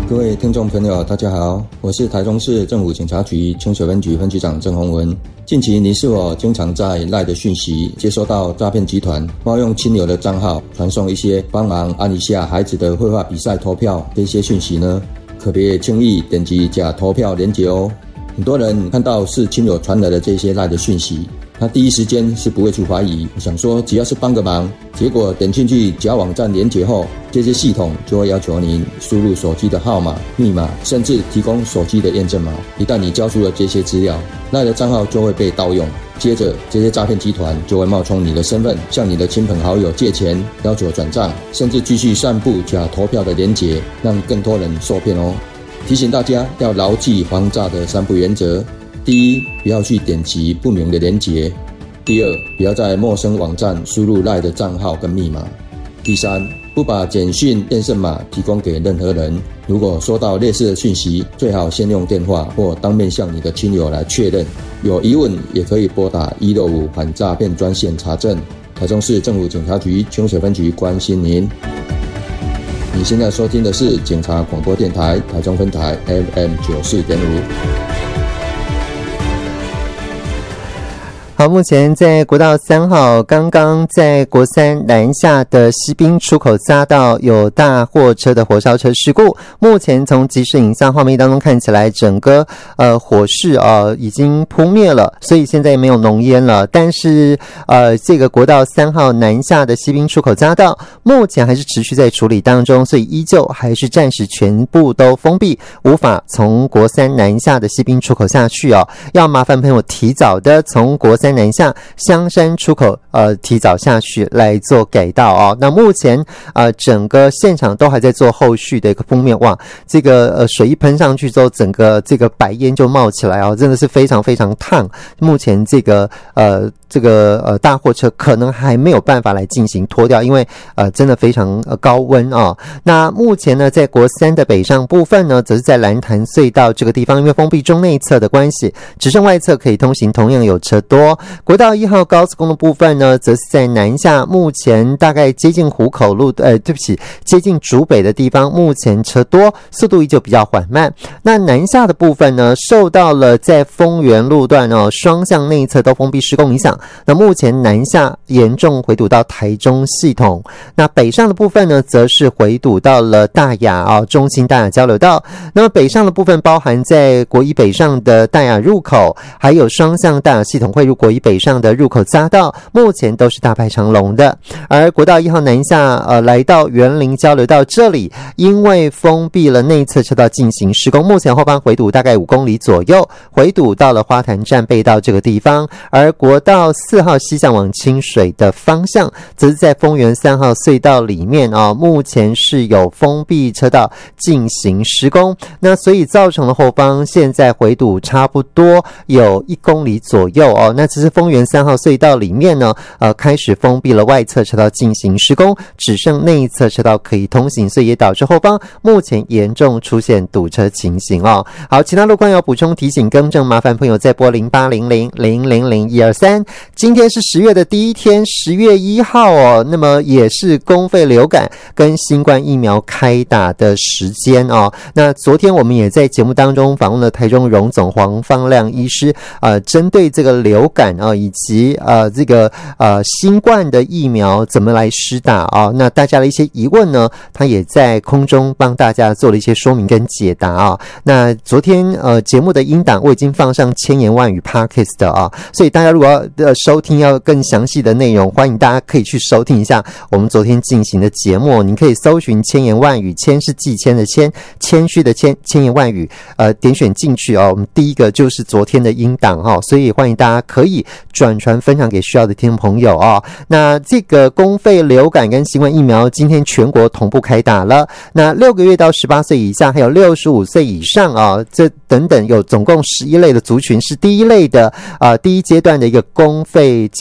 各位听众朋友大家好，我是台中市政府警察局清水分局分局长郑宏文。近期你是否经常在 LINE 的讯息接收到诈骗集团冒用亲友的账号传送一些帮忙按一下孩子的绘画比赛投票这些讯息呢？可别轻易点击假投票连结哦。很多人看到是亲友传来的这些 LINE 的讯息，他第一时间是不会去怀疑，想说只要是帮个忙，结果点进去假网站连结后，这些系统就会要求您输入手机的号码、密码，甚至提供手机的验证码。一旦你交出了这些资料，LINE的账号就会被盗用。接着这些诈骗集团就会冒充你的身份，向你的亲朋好友借钱，要求转账，甚至继续散布假投票的连结，让更多人受骗哦。提醒大家要牢记防诈的3不原则：第一，不要去点击不明的连结；第二，不要在陌生网站输入 LINE 的账号跟密码；第三，不把简讯验证码提供给任何人。如果收到类似的讯息，最好先用电话或当面向你的亲友来确认。有疑问也可以拨打165反诈骗专线查证。台中市政府警察局清水分局关心您。你现在收听的是警察广播电台台中分台 FM 94.5。 好，目前在国道3号，刚刚在国3南下的西滨出口匝道有大货车的火烧车事故。目前从即时影像画面当中看起来，整个火势已经扑灭了，所以现在没有浓烟了。但是这个国道3号南下的西滨出口匝道目前还是持续在处理当中，所以依旧还是暂时全部都封闭，无法从国3南下的西滨出口下去哦。要麻烦朋友提早的从国3南下香山出口提早下去来做改道哦。那目前整个现场都还在做后续的一个封面。哇，这个水一喷上去之后，整个这个白烟就冒起来哦，真的是非常非常烫。目前这个大货车可能还没有办法来进行脱掉，因为真的非常高温哦。那目前呢，在国3的北上部分呢，则是在蓝潭隧道这个地方，因为封闭中内侧的关系，只剩外侧可以通行，同样有车多。国道1号高速公路部分呢，则是在南下，目前大概接近湖口路接近竹北的地方，目前车多，速度依旧比较缓慢。那南下的部分呢，受到了在丰原路段双向内侧都封闭施工影响，那目前南下严重回堵到台中系统。那北上的部分呢，则是回堵到了大雅中兴大雅交流道。那么北上的部分包含在国1北上的大雅入口，还有双向大雅系统汇入国1北上的入口匝道，目前都是大排长龙的。而国道1号南下来到园林交流道这里，因为封闭了内侧车道进行施工，目前后方回堵大概5公里左右，回堵到了花坛站背道这个地方。而国道4号西向往清水的方向，则是在丰原3号隧道里面目前是有封闭车道进行施工，那所以造成了后方现在回堵差不多有1公里左右那只是丰原3号隧道里面呢开始封闭了外侧车道进行施工，只剩内侧车道可以通行，所以也导致后方目前严重出现堵车情形好，其他路况要补充提醒更正，麻烦朋友再拨0800000123。今天是10月的第一天，10月1号那么也是公费流感跟新冠疫苗开打的时间那昨天我们也在节目当中访问了台中荣总黄芳亮医师针对这个流感以及这个新冠的疫苗怎么来施打那大家的一些疑问呢，他也在空中帮大家做了一些说明跟解答那昨天节目的音档我已经放上千言万语 Podcast 所以大家如果要收听要更详细的内容，欢迎大家可以去收听一下我们昨天进行的节目。您可以搜寻千言万语，谦是寄谦的谦，谦虚的谦，千言万语点选进去我们第一个就是昨天的音档所以欢迎大家可以转传分享给需要的听众朋友那这个公费流感跟新冠疫苗今天全国同步开打了，那6个月到18岁以下还有65岁以上这等等有总共11类的族群，是第一类的第一阶段的一个公费